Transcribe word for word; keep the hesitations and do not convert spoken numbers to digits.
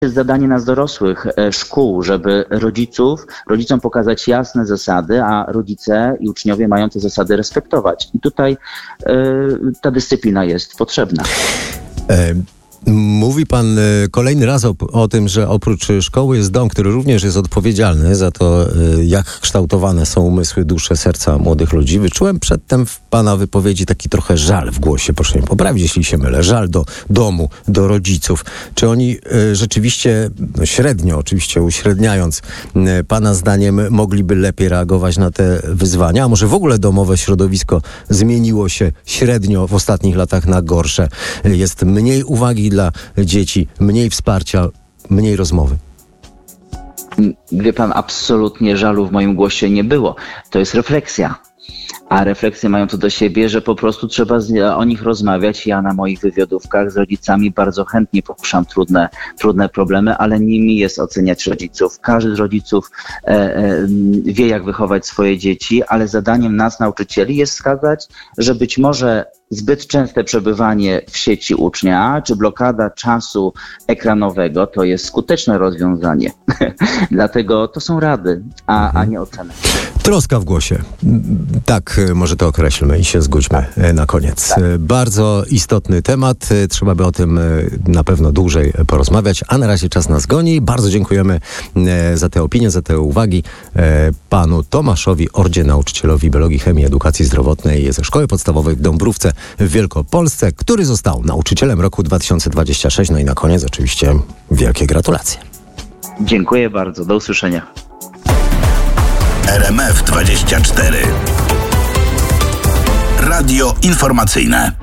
jest zadanie nas dorosłych, e, szkół, żeby rodziców, rodzicom pokazać jasne zasady, a rodzice i uczniowie mają te zasady respektować. I tutaj e, ta dyscyplina jest potrzebna. E- Mówi pan kolejny raz o, o tym, że oprócz szkoły jest dom, który również jest odpowiedzialny za to, jak kształtowane są umysły, dusze, serca młodych ludzi. Wyczułem przedtem w pana wypowiedzi taki trochę żal w głosie. Proszę mnie poprawić, jeśli się mylę. Żal do domu, do rodziców. Czy oni y, rzeczywiście, no średnio oczywiście uśredniając, y, pana zdaniem mogliby lepiej reagować na te wyzwania? A może w ogóle domowe środowisko zmieniło się średnio w ostatnich latach na gorsze? Y, jest mniej uwagi dla dzieci, mniej wsparcia, mniej rozmowy. Wie pan, absolutnie żalu w moim głosie nie było. To jest refleksja. A refleksje mają to do siebie, że po prostu trzeba z, o nich rozmawiać. Ja na moich wywiadówkach z rodzicami bardzo chętnie poruszam trudne, trudne problemy, ale nimi jest oceniać rodziców. Każdy z rodziców e, e, wie, jak wychować swoje dzieci, ale zadaniem nas, nauczycieli, jest wskazać, że być może zbyt częste przebywanie w sieci ucznia, czy blokada czasu ekranowego to jest skuteczne rozwiązanie. Dlatego to są rady, a, a nie oceny. Troska w głosie. Tak, może to określmy i się zgódźmy na koniec. Tak. Bardzo istotny temat. Trzeba by o tym na pewno dłużej porozmawiać, a na razie czas nas goni. Bardzo dziękujemy za te opinie, za te uwagi panu Tomaszowi Ordzie, nauczycielowi biologii, chemii, edukacji zdrowotnej ze Szkoły Podstawowej w Dąbrówce w Wielkopolsce, który został nauczycielem roku dwa tysiące dwudziestego szóstego. No i na koniec oczywiście wielkie gratulacje. Dziękuję bardzo. Do usłyszenia. R M F dwadzieścia cztery. Radio informacyjne.